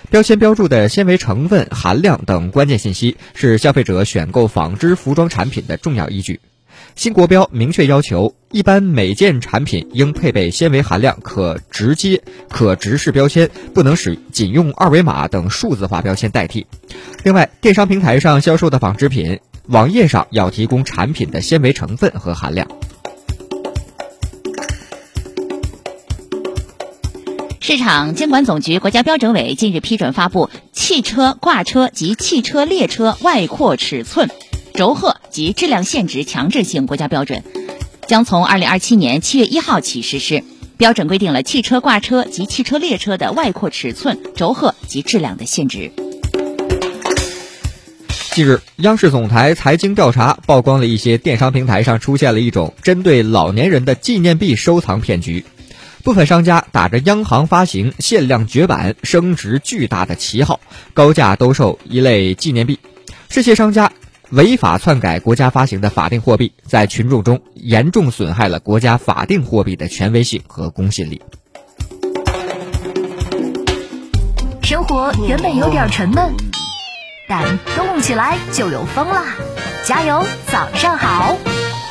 标签标注的纤维成分、含量等关键信息是消费者选购纺织服装产品的重要依据。新国标明确要求，一般每件产品应配备纤维含量可直视标签，不能仅用二维码等数字化标签代替。另外，电商平台上销售的纺织品，网页上要提供产品的纤维成分和含量。 市场监管总局国家标准委近日批准发布汽车挂车及汽车列车外扩尺寸、轴荷及质量限值强制性国家标准，将从2027年7月1号起实施。标准规定了汽车挂车及汽车列车的外扩尺寸、轴荷及质量的限值。 近日，央视总台财经调查曝光了一些电商平台上出现了一种针对老年人的纪念币收藏骗局。部分商家打着央行发行限量绝版、升值巨大的旗号，高价兜售一类纪念币。这些商家违法篡改国家发行的法定货币，在群众中严重损害了国家法定货币的权威性和公信力。 生活原本有点沉闷，但动起来就有风啦！加油，早上好！